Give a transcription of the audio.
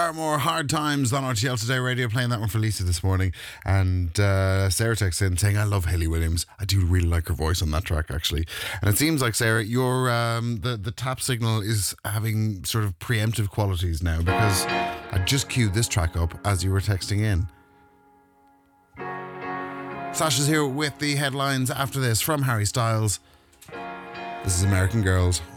Paramore, Hard Times on RTL Today Radio, playing that one for Lisa this morning. And Sarah texts in saying, I love Hayley Williams. I do really like her voice on that track, actually. And it seems like, Sarah, your the tap signal is having sort of preemptive qualities now, because I just queued this track up as you were texting in. Sasha's here with the headlines after this from Harry Styles. This is American Girls.